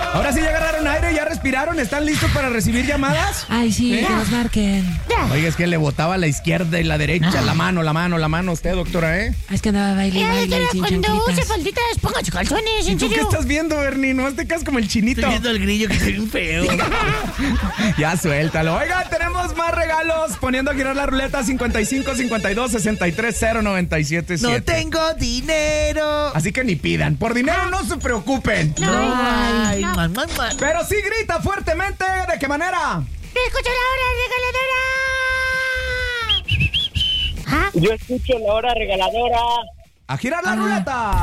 Ahora sí ya agarraron aire, ya respiraron, ¿están listos para recibir llamadas? Ay, sí, que nos marquen. Oiga, es que le botaba a la izquierda y la derecha, la mano usted, doctora, ¿eh? Es que andaba baile, sin Cuando use chanclitas. falditas, póngase calzones, ¿Y en tú qué serio. estás viendo, Bernie? No te quedas como el chinito. Estoy viendo el grillo que está bien feo. Ya suéltalo. Oiga, tenemos más regalos. Poniendo a girar la ruleta 55 52 63 097 No tengo dinero. Así que ni pidan. Por dinero no se preocupen. Ay, no. man. Pero sí grita fuertemente. ¿De qué manera? Escucha la hora regaladora. ¿Ah? Yo escucho la hora regaladora. A girar la ruleta.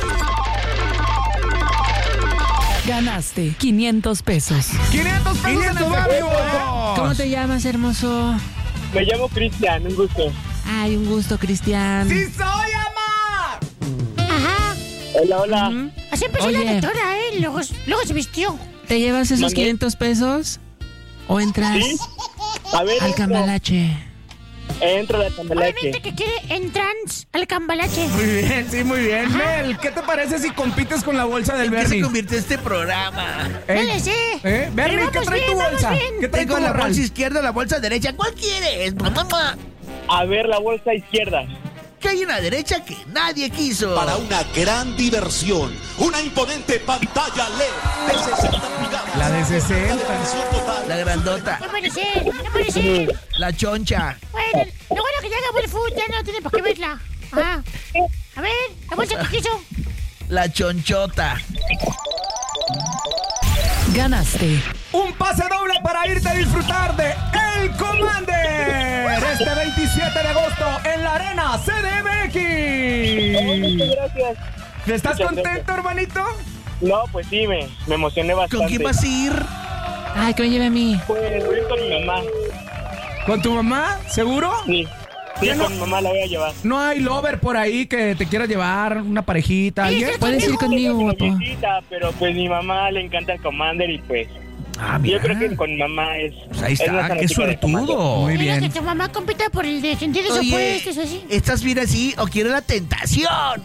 Ganaste 500 pesos. 500 pesos en el efectivo. ¿Cómo te llamas, hermoso? Me llamo Cristian, un gusto. Ay, un gusto, Cristian. ¡Sí soy, ama! Ajá. Hola. Así empezó la Oye. doctora, luego se vistió. ¿Te llevas esos Mande. 500 pesos? ¿O entras ¿Sí? A ver, al cambalache? entro de Obviamente Cambalache. que quiere entrance al cambalache. Muy bien, sí, muy bien. Mel, ¿qué te parece si compites con la bolsa del ¿En qué se Bernie? convirtió este programa? No le sé. Bernie, Pero ¿qué vamos trae tu bien, vamos bolsa? bien. ¿Qué trae tu Tengo la morral? bolsa izquierda, la bolsa derecha. ¿Cuál quieres? Mamá. A ver, la bolsa izquierda. Que hay una derecha que nadie quiso. Para una gran diversión, una imponente pantalla LED de 60 pulgadas. La de 60. Televisión total. La grandota. No puede ser, no puede ser. La choncha. Bueno, lo bueno que ya acabó el fútbol, ya no tiene por qué verla. Ajá. A ver, la bolsa que quiso. La chonchota. Ganaste Un pase doble para irte a disfrutar de El Commander este 27 de agosto en la Arena CDMX. Muchas gracias. ¿Estás Muchas contento, gracias. hermanito? No, pues sí, me emocioné bastante. ¿Con quién vas a ir? Ay, que me lleve a mí. Pues voy con mi mamá. ¿Con tu mamá? ¿Seguro? Sí. Sí, ¿Qué no? con mi mamá la voy a llevar. ¿No hay lover por ahí que te quiera llevar? ¿Una parejita? ¿Alguien? Puedes ir conmigo, Tengo guapo. noviecita, pero pues mi mamá le encanta el Commander y pues Ah, yo mira. creo que con mi mamá es. Pues ahí es está, más qué fanática de Commander. suertudo. Muy Mira bien. que tu mamá compita por el de sentidos Oye, opuestos, así. ¿estás bien así o quieres la tentación?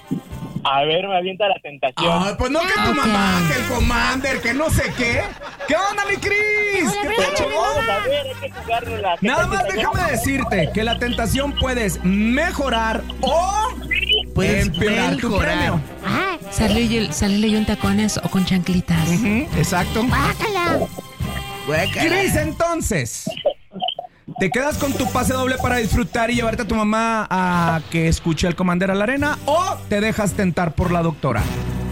A ver, me avienta la tentación. Ay, pues no que tu Ok. mamá, que el Commander, que no sé qué. ¿Qué onda, mi Cris? Hola, ¿Qué pero tal? Pero vamos a ver, hay que jugárnosla. ¿Qué Nada tal más si déjame decirte que la tentación puedes mejorar o Puedes empeorar tu mejorar. premio. Ajá. Salirle yo en tacones o con chanclitas. Exacto. Bájala. Guácala. Cris, entonces, ¿te quedas con tu pase doble para disfrutar y llevarte a tu mamá a que escuche el Commander a la Arena o te dejas tentar por la doctora?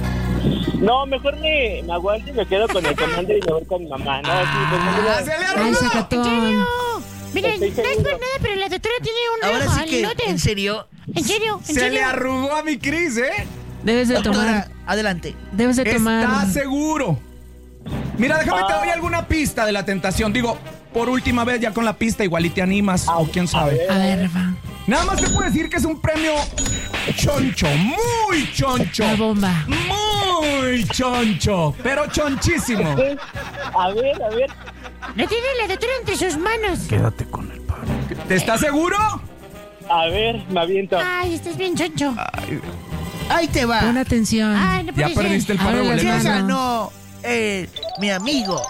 No, mejor me aguanto y me quedo con el Commander y me voy con mi mamá. No, sí, pues no, ¡Se le Ay, arrugó! sacatón. Miren, no Estoy es por seguro. nada, pero la doctora tiene un Ahora sí que, ojalote. en serio, ¿En serio? ¿En Se serio? le arrugó a mi Cris, ¿eh? Debes de doctora, tomar. adelante. Debes de tomar. ¿Estás seguro? Mira, déjame te doy alguna pista de la tentación. Digo, por última vez ya con la pista igual y te animas o quién sabe. A ver, Rafa. Nada más te puedo decir que es un premio choncho, muy choncho. La bomba. Muy choncho, pero chonchísimo. A ver. Lo tiene la doctora entre sus manos. Quédate con el paro. ¿Te estás seguro? A ver, me aviento. Ay, estás bien choncho. Ahí te va. Pon atención. Ay, no Ya puede ser. perdiste el par de Ahora las ¿Quién boletos. manos. ganó? Mi amigo.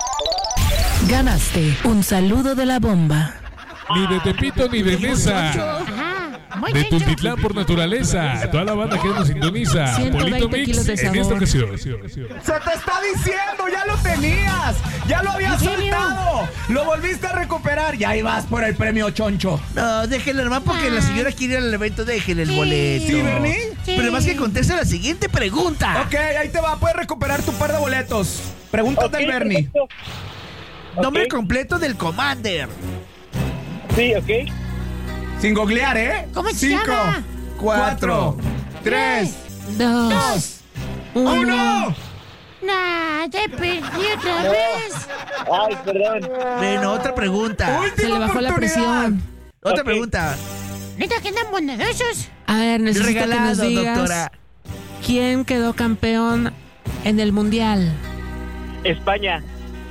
Ganaste un saludo de la bomba. Ni de Tepito ni de Mesa. Ajá, muy De choncho. Tultitlán por naturaleza. Toda la banda que nos sintoniza. 120 Polito Mix kilos de en esta sabor. ocasión. Se te está diciendo, ya lo tenías, ya lo habías ¿En serio? soltado, lo volviste a recuperar y ahí vas por el premio choncho. No, déjenle nomás porque la señora quiere ir al evento, déjenle el Sí. boleto. ¿Sí, Bernie? Sí. Pero más que conteste la siguiente pregunta. Ok, ahí te va, puedes recuperar tu par de boletos. Preguntas Ok, del Bernie. perfecto. Nombre Ok. completo del Commander. Sí, ok. Sin googlear, ¿eh? ¿Cómo se 5, llama? 4, 3, 2, 2, 1. 1. Nah, te perdí otra vez. Ay, perdón. Bueno, otra pregunta. Se le bajó la presión. Otra Ok. pregunta. Neta que andan bondadosos. A ver, necesito que nos Regalado, digas doctora. quién quedó campeón en el Mundial. España.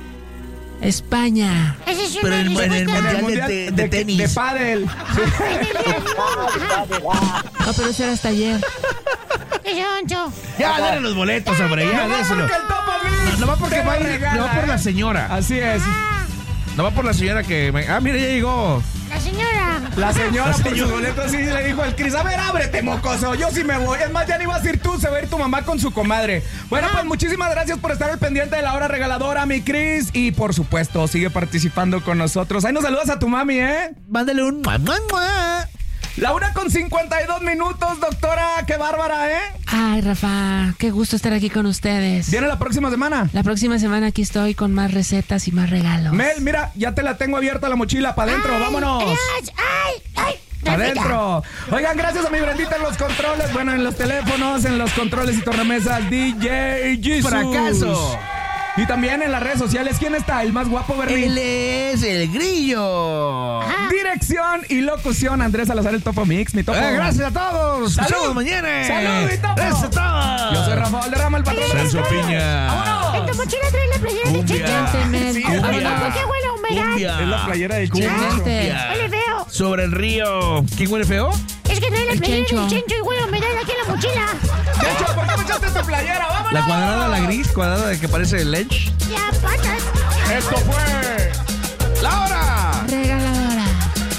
España. Esa es Pero una en el respuesta. Mundial de tenis. De pádel. No, pero eso era hasta ayer. ¡Qué choncho! Ya, dale los boletos, hombre, ya, déselo. Porque el topo es mío. No va porque te va a lo ir, regala, no va por la señora. Así es. No va por la señora que me... mira, ya llegó. La señora. La señora por sus boletos sí le dijo al Cris, a ver, ábrete, mocoso, yo sí me voy. Es más, ya ni vas a ir tú, se va a ir tu mamá con su comadre. Bueno, pues muchísimas gracias por estar al pendiente de la hora regaladora, mi Cris. Y por supuesto, sigue participando con nosotros. Ahí nos saludas a tu mami, ¿eh? Mándale un... La 1:52, doctora, qué bárbara, ¿eh? Ay, Rafa, qué gusto estar aquí con ustedes. ¿Viene la próxima semana? La próxima semana aquí estoy con más recetas y más regalos. Mel, mira, ya te la tengo abierta la mochila, para adentro, vámonos. Ay. Adentro. Oigan, gracias a mi Brendita en los controles, bueno, en los teléfonos, en los controles y tornamesas, DJ Jesus. Fracaso. Y también en las redes sociales, ¿quién está? El más guapo, Bernie. Él es el Grillo. Dirección y locución, Andrés Salazar, el Topo Mix, mi Topo. Gracias a todos. ¡Salud! Nos vemos mañana. ¡Salud, mi Topo! Eso es todo. Yo soy Rafa Valderrama, el patrón. Celso Piña. En tu mochila trae la playera de Checho. Cuénteme, Sí, ¿Por vámonos. qué huele a humedad? Es la playera de Checho. Cuente. Huele feo. Sobre el río. ¿Quién huele feo? Es que trae la El playera Chencho. del Chencho y huele a humedad aquí en la mochila. Checho, ¿por qué me echaste tu playera? ¡Vámonos! La cuadrada, la gris, cuadrada de que parece el Lech. Ya, patas. Esto fue... ¡La hora! Regala